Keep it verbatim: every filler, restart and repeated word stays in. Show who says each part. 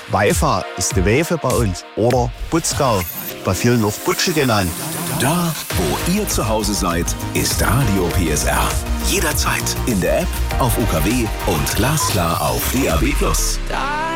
Speaker 1: Weifa ist die Wefe bei uns oder Butzgau, bei vielen auch Butsche genannt.
Speaker 2: Da, wo ihr zu Hause seid, ist Radio P S R. Jederzeit in der App, auf U K W und glasklar auf D A B plus.